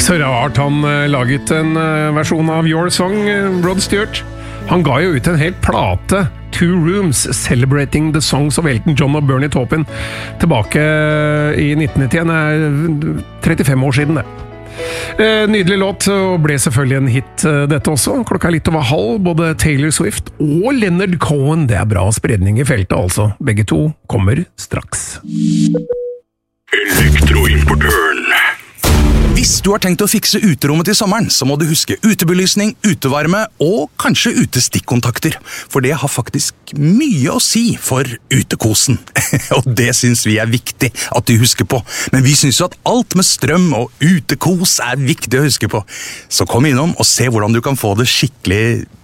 Så rart han laget en versjon av Your Song, Rod Stewart. Han ga jo ut en helt plate, Two Rooms, Celebrating the Songs of Elton John og Bernie Taupin, tilbake i 1991, 35 år siden det. Nydelig låt, og ble selvfølgelig en hit dette også. Klokka litt over halv, både Taylor Swift og Leonard Cohen. Det bra spredning i feltet altså. Begge to kommer straks. Elektroimportøren. Hvis du har tenkt å fikse uterommet til sommeren, så må du huske utebelysning, utevarme og kanskje utestikkontakter. For det har faktisk mye å si for utekosen. Og det synes vi er viktig at du husker på. Men vi synes jo at alt med strøm og utekos er viktig å huske på. Så kom innom og se hvordan du kan få det skikkelig